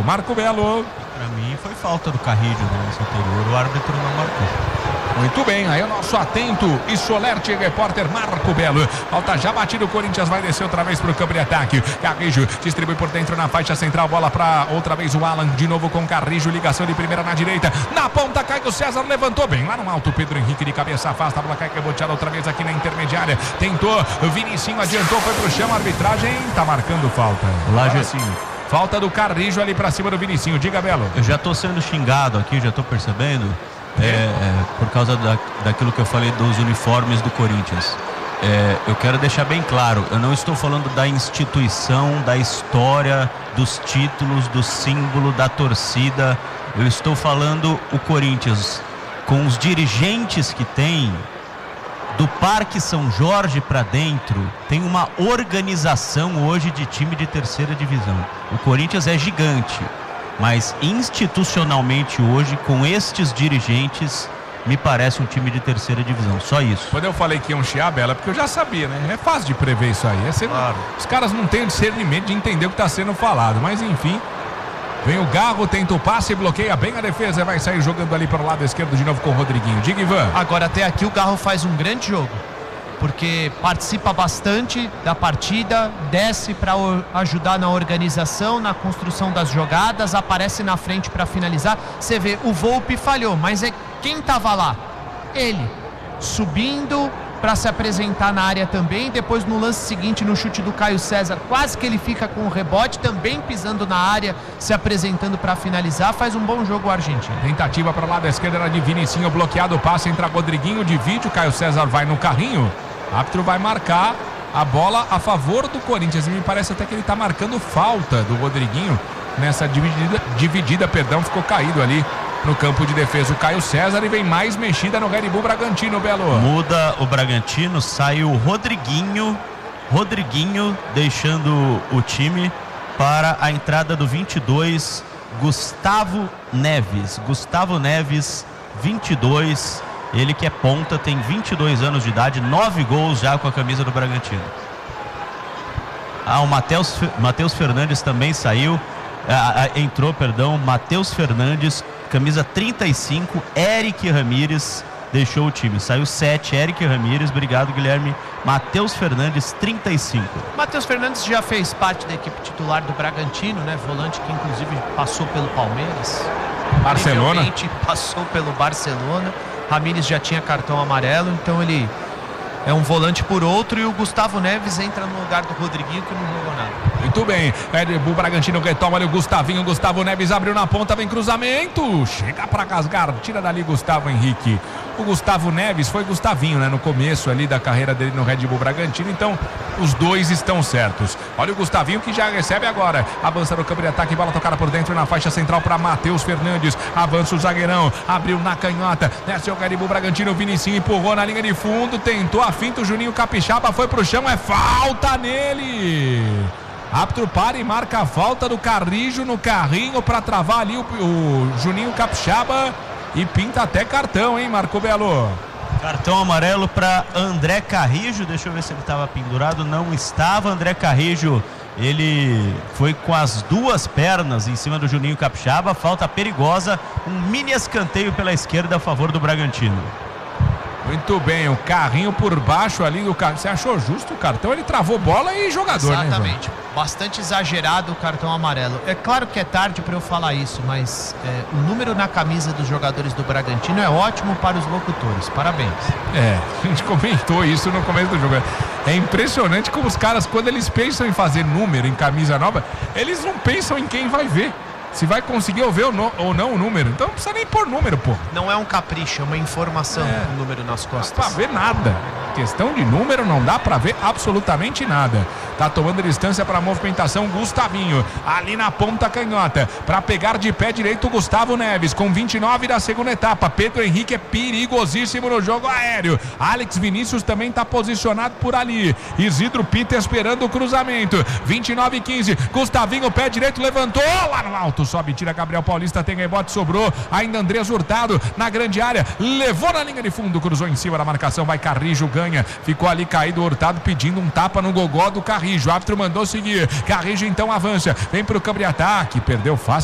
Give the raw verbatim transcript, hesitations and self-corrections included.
Marco Belo. Pra mim foi falta do Carrillo no lance anterior, o árbitro não marcou. Muito bem, aí o nosso atento e solerte repórter Marco Belo. Falta já batido, o Corinthians vai descer outra vez para o campo de ataque. Carrillo distribui por dentro na faixa central, bola para outra vez o Alan, de novo com Carrillo, ligação de primeira na direita. Na ponta, Caio César levantou bem lá no alto, Pedro Henrique de cabeça afasta, a bola cai reboteada outra vez aqui na intermediária. Tentou, Vinicinho adiantou, foi pro chão, a arbitragem tá marcando falta. Lá já sim. Falta do Carrillo ali pra cima do Vinicinho. Diga, Belo. Eu já tô sendo xingado aqui, já tô percebendo. É, é, por causa da, daquilo que eu falei dos uniformes do Corinthians. É, eu quero deixar bem claro, eu não estou falando da instituição, da história, dos títulos, do símbolo, da torcida. Eu estou falando o Corinthians com os dirigentes que tem, do Parque São Jorge para dentro, tem uma organização hoje de time de terceira divisão. O Corinthians é gigante, mas institucionalmente hoje, com estes dirigentes, me parece um time de terceira divisão, só isso. Quando eu falei que iam chiar, Bela, porque eu já sabia, né? É fácil de prever isso aí. É sendo... claro. Os caras não têm o discernimento de entender o que está sendo falado, mas enfim. Vem o Garro, tenta o passe, bloqueia bem a defesa, vai sair jogando ali para o lado esquerdo de novo com o Rodriguinho. Diga, Ivan. Agora até aqui o Garro faz um grande jogo, porque participa bastante da partida, desce para ajudar na organização, na construção das jogadas, aparece na frente para finalizar. Você vê, o Volpi falhou, mas é quem estava lá? Ele, subindo para se apresentar na área também. Depois no lance seguinte, no chute do Caio César, quase que ele fica com o rebote, também pisando na área, se apresentando para finalizar. Faz um bom jogo o argentino. Tentativa para o lado esquerdo era de Vinicinho, bloqueado o passe, entra Rodriguinho, divide, o Caio César vai no carrinho. O árbitro vai marcar a bola a favor do Corinthians, e me parece até que ele está marcando falta do Rodriguinho nessa dividida, dividida, perdão, ficou caído ali no campo de defesa o Caio César, e vem mais mexida no Red Bull Bragantino, Belo. Muda o Bragantino, sai o Rodriguinho, Rodriguinho deixando o time para a entrada do vinte e dois, Gustavo Neves. Gustavo Neves, vinte e dois, ele que é ponta, tem vinte e dois anos de idade, nove gols já com a camisa do Bragantino. Ah, o Matheus Matheus Fernandes também saiu, ah, ah, entrou, perdão, Matheus Fernandes, camisa trinta e cinco, Eric Ramírez deixou o time. Saiu sete, Eric Ramírez, obrigado, Guilherme. Matheus Fernandes, trinta e cinco. Matheus Fernandes já fez parte da equipe titular do Bragantino, né? Volante que inclusive passou pelo Palmeiras. Barcelona. Passou pelo Barcelona. Ramírez já tinha cartão amarelo, então ele é um volante por outro, e o Gustavo Neves entra no lugar do Rodriguinho, que não jogou nada. Muito bem, Red Bull Bragantino retoma ali o Gustavinho, Gustavo Neves abriu na ponta, vem cruzamento, chega para rasgar, tira dali Gustavo Henrique. O Gustavo Neves foi Gustavinho, né, no começo ali da carreira dele no Red Bull Bragantino, então os dois estão certos. Olha o Gustavinho que já recebe agora, avança no campo de ataque, bola tocada por dentro na faixa central para Matheus Fernandes, avança o zagueirão, abriu na canhota, desce o Red Bull Bragantino, o Vinicinho empurrou na linha de fundo, tentou a finta, o Juninho Capixaba foi pro chão, é falta nele. Árbitro para e marca a falta do Carrillo no carrinho para travar ali o, o Juninho Capixaba, e pinta até cartão, hein, Marco Belo? Cartão amarelo para André Carrillo, deixa eu ver se ele estava pendurado, não estava. André Carrillo, ele foi com as duas pernas em cima do Juninho Capixaba, falta perigosa, um mini escanteio pela esquerda a favor do Bragantino. Muito bem, o carrinho por baixo ali do carro. Você achou justo o cartão? Ele travou bola e jogador, exatamente, né? Bastante exagerado o cartão amarelo. É claro que é tarde para eu falar isso, mas é, o número na camisa dos jogadores do Bragantino é ótimo para os locutores. Parabéns. É, a gente comentou isso no começo do jogo. É impressionante como os caras, quando eles pensam em fazer número em camisa nova, eles não pensam em quem vai ver, se vai conseguir ou ver ou não, ou não o número. Então não precisa nem pôr número, pô. Não é um capricho, é uma informação, é, o número nas costas. Não dá pra ver nada. Questão de número, não dá pra ver absolutamente nada. Tá tomando distância para a movimentação Gustavinho, ali na ponta canhota, para pegar de pé direito o Gustavo Neves, com vinte e nove da segunda etapa. Pedro Henrique é perigosíssimo no jogo aéreo. Alex Vinícius também tá posicionado por ali. Isidro Pita esperando o cruzamento. vinte e nove e quinze, Gustavinho, pé direito, levantou lá no alto, sobe, tira Gabriel Paulista, tem rebote, sobrou ainda Andrés Hurtado na grande área, levou na linha de fundo, cruzou em cima da marcação, vai Carrillo, ganha, ficou ali caído o Hurtado pedindo um tapa no gogó do Carrillo. O árbitro mandou seguir, Carrillo então avança, vem pro campo de ataque, perdeu fácil